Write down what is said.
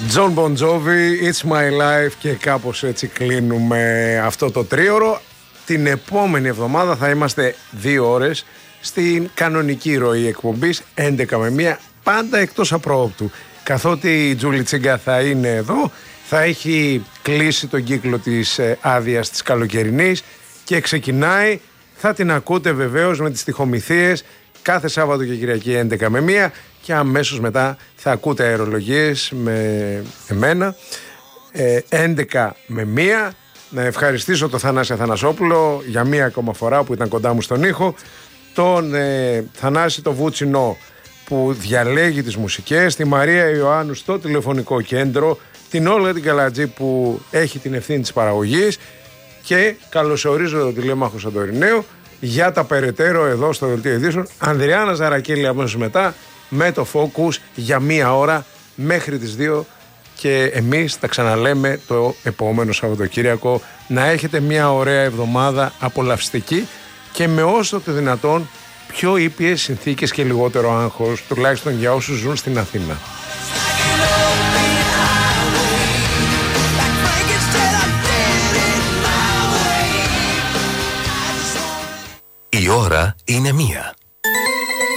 John Bon Jovi, It's My Life, και κάπως έτσι κλείνουμε αυτό το τρίωρο. Την επόμενη εβδομάδα θα είμαστε 2 ώρες στην κανονική ροή εκπομπής 11 με 1, πάντα εκτός απρόοπτου. Καθότι η Τζούλη Τσίγκα θα είναι εδώ, θα έχει κλείσει τον κύκλο της άδειας της καλοκαιρινής και ξεκινάει. Θα την ακούτε βεβαίως με τις τυχομηθείες κάθε Σάββατο και Κυριακή 11 με 1, και αμέσως μετά θα ακούτε αερολογίες με εμένα 11 με 1. Να ευχαριστήσω τον Θανάση Αθανασόπουλο για μία ακόμα φορά που ήταν κοντά μου στον ήχο, τον Θανάση το Βούτσινο που διαλέγει τις μουσικές, τη Μαρία Ιωάννου στο τηλεφωνικό κέντρο, την Όλγα την Καλατζή που έχει την ευθύνη της παραγωγής, και καλωσορίζω τον τηλέμαχο Σαντορινέου για τα περαιτέρω εδώ στο Δελτίο Ειδήσεων. Ανδριάνα Ζαρακέλη αμέσως μετά με το Focus για 1 ώρα μέχρι τις 2, και εμείς τα ξαναλέμε το επόμενο Σαββατοκύριακο. Να έχετε μια ωραία εβδομάδα, απολαυστική και με όσο το δυνατόν πιο ήπιες συνθήκες και λιγότερο άγχος, τουλάχιστον για όσους ζουν στην Αθήνα. Η ώρα είναι 1.